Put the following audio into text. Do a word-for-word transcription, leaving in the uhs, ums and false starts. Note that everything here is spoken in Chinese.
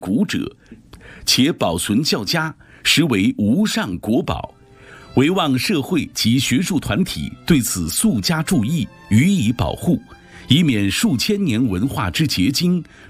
古者，且保存较佳，实为无上国宝。唯望社会及学术团体对此速加注意，予以保护，以免数千年文化之结晶